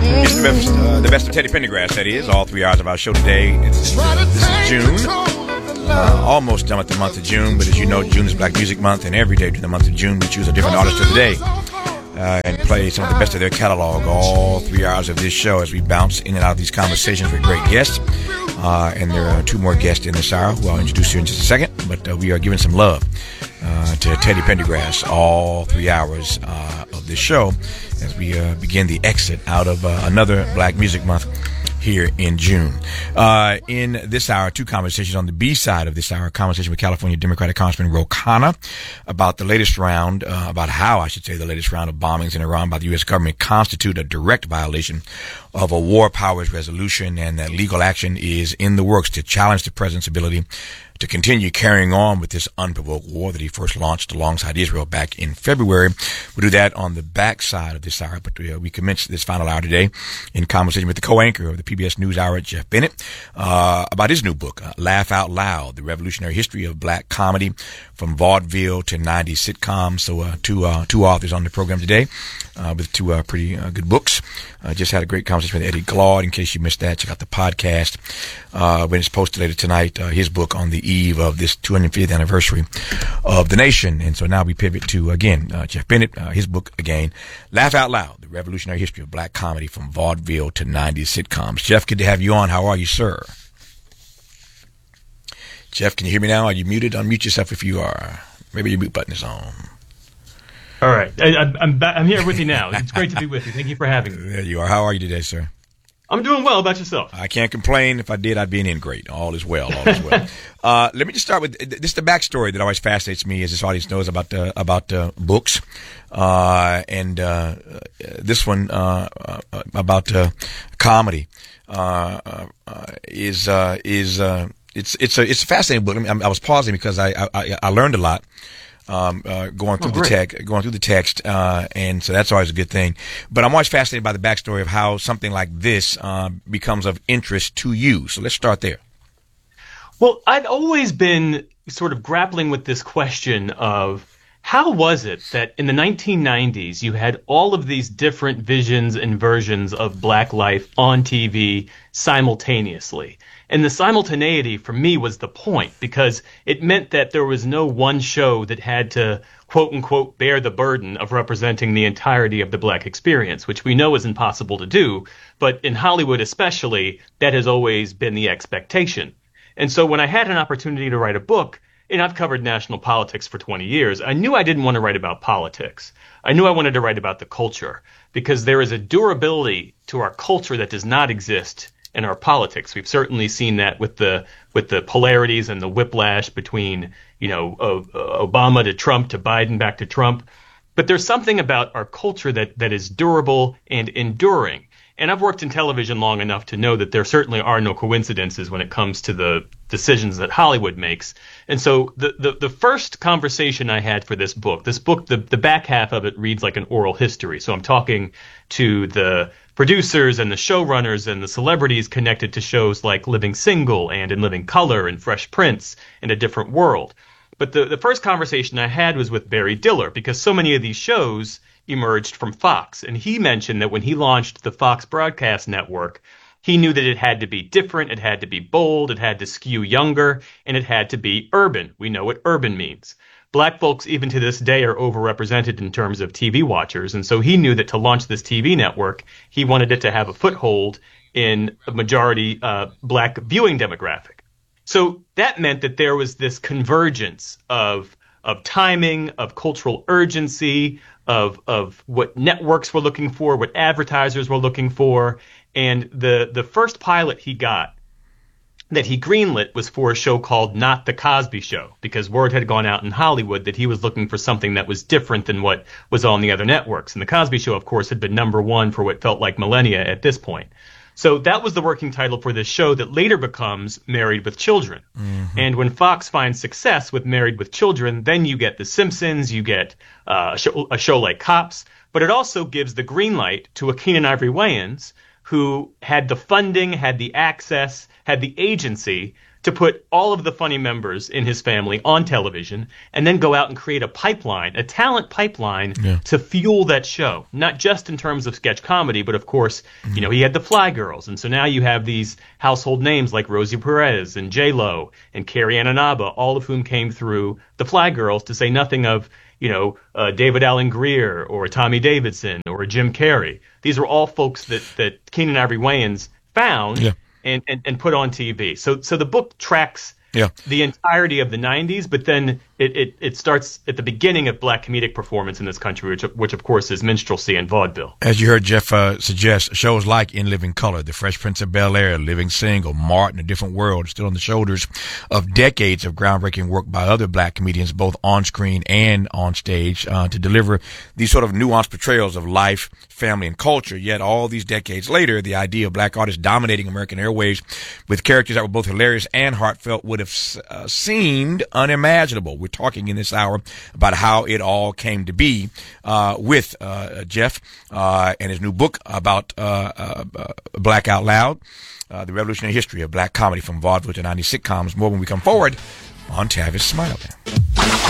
It's the best of Teddy Pendergrass, that is. All 3 hours of our show today. This is June. Almost done with the month of June, but as you know, June is Black Music Month, and every day during the month of June, we choose a different artist of the day and play some of the best of their catalog. All 3 hours of this show as we bounce in and out of these conversations with great guests. And there are 2 more guests in this hour who I'll introduce you in just a second, but we are giving some love to Teddy Pendergrass all 3 hours of this show as we begin the exit out of another Black Music Month here in June. In this hour, 2 conversations on the B side of this hour. A conversation with California Democratic Congressman Ro Khanna about the latest round, about how, I should say, the latest round of bombings in Iran by the U.S. government constitute a direct violation of a war powers resolution, and that legal action is in the works to challenge the president's ability to continue carrying on with this unprovoked war that he first launched alongside Israel back in February. We'll do that on the back side of this hour, but we commenced this final hour today in conversation with the co-anchor of the PBS NewsHour, Jeff Bennett, about his new book, Laugh Out Loud, The Revolutionary History of Black Comedy from Vaudeville to 90s Sitcoms. So two authors on the program today with 2 pretty good books. Just had a great conversation with Eddie Glaude. In case you missed that, check out the podcast when it's posted later tonight, his book on the eve of this 250th anniversary of the nation. And so now we pivot to, again, Jeff Bennett, his book, again, Laugh Out Loud, The Revolutionary History of Black Comedy from Vaudeville to 90s Sitcoms. Jeff, good to have you on. How are you, sir? Jeff, can you hear me now? Are you muted? Unmute yourself if you are. Maybe your mute button is on. All right. I'm here with you now. It's great to be with you. Thank you for having me. There you are. How are you today, sir? I'm doing well. How about yourself? I can't complain. If I did, I'd be an ingrate. All is well. All is well. Let me just start with this. The backstory that always fascinates me, as this audience knows, about books, and this one about comedy is it's a fascinating book. I was pausing because I learned a lot. Going through the text, and so that's always a good thing. But I'm always fascinated by the backstory of how something like this becomes of interest to you. So let's start there. Well, I'd always been sort of grappling with this question of how was it that in the 1990s you had all of these different visions and versions of Black life on TV simultaneously? And the simultaneity for me was the point, because it meant that there was no one show that had to, quote unquote, bear the burden of representing the entirety of the Black experience, which we know is impossible to do. But in Hollywood especially, that has always been the expectation. And so when I had an opportunity to write a book, and I've covered national politics for 20 years, I knew I didn't want to write about politics. I knew I wanted to write about the culture, because there is a durability to our culture that does not exist in our politics. We've certainly seen that with the polarities and the whiplash between, Obama to Trump to Biden back to Trump. But there's something about our culture that is durable and enduring. And I've worked in television long enough to know that there certainly are no coincidences when it comes to the decisions that Hollywood makes. And so the first conversation I had for this book, the back half of it reads like an oral history. So I'm talking to the producers and the showrunners and the celebrities connected to shows like Living Single and In Living Color and Fresh Prince and A Different World. But the first conversation I had was with Barry Diller, because so many of these shows emerged from Fox. And he mentioned that when he launched the Fox broadcast network, he knew that it had to be different, it had to be bold, it had to skew younger, and it had to be urban. We know what urban means. Black folks, even to this day, are overrepresented in terms of TV watchers. And so he knew that to launch this TV network, he wanted it to have a foothold in a majority Black viewing demographic. So that meant that there was this convergence of timing, of cultural urgency, of what networks were looking for, what advertisers were looking for. And the first pilot he got that he greenlit was for a show called Not the Cosby Show, because word had gone out in Hollywood that he was looking for something that was different than what was on the other networks. And the Cosby Show, of course, had been #1 for what felt like millennia at this point. So that was the working title for this show that later becomes Married with Children. Mm-hmm. And when Fox finds success with Married with Children, then you get The Simpsons, you get a show like Cops, but it also gives the green light to a Keenen Ivory Wayans who had the funding, had the access, had the agency to put all of the funny members in his family on television and then go out and create a pipeline, a talent pipeline to fuel that show. Not just in terms of sketch comedy, but of course, he had the Fly Girls. And so now you have these household names like Rosie Perez and J-Lo and Carrie Ann Inaba, all of whom came through the Fly Girls, to say nothing of David Alan Grier or Tommy Davidson or Jim Carrey. These are all folks that Keenen Ivory Wayans found and put on TV. So the book tracks the entirety of the 90s, but then it starts at the beginning of black comedic performance in this country, which of course is minstrelsy and vaudeville. As you heard Jeff suggest, shows like In Living Color, The Fresh Prince of Bel-Air, Living Single, Martin, A Different World, still on the shoulders of decades of groundbreaking work by other black comedians, both on screen and on stage, to deliver these sort of nuanced portrayals of life, family, and culture. Yet all these decades later, the idea of black artists dominating American airwaves with characters that were both hilarious and heartfelt would have seemed unimaginable. We're talking in this hour about how it all came to be with Jeff and his new book about Black Out Loud, the revolutionary history of black comedy from vaudeville to 90s sitcoms. More when we come forward on Tavis Smiley.